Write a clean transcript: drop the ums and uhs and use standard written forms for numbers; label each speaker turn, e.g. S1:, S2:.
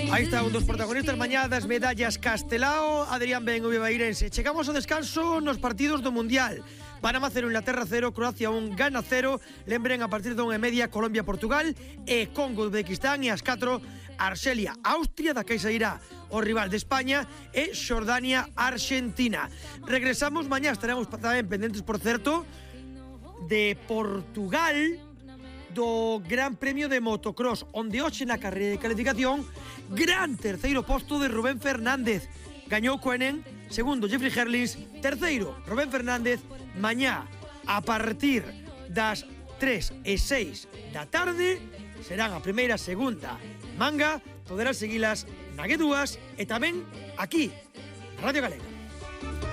S1: Aí está un dos protagonistas mañá das medallas Castelao, Adrián Ben, o Beirense. Chegamos ao descanso nos partidos do Mundial. Panamá 0, Inglaterra 0, Croacia 1, Ghana 0. Lembren, a partir de 1:30, Colombia, Portugal e Congo, Uzbequistán, e ás 4, Arxelia, Austria, da que sairá o rival de España, e Xordania, Argentina. Regresamos mañá, estaremos tamén pendentes, por certo, de Portugal, do Gran Premio de Motocross, onde hoxe na carreira de calificación, gran terceiro posto de Rubén Fernández. Gañou Koenen, segundo Jeffrey Herlings, terceiro Rubén Fernández. Mañá, a partir das 3:06 da tarde, serán a primeira e segunda manga. Poderás seguilas na G2 e tamén aquí, na Radio Galega.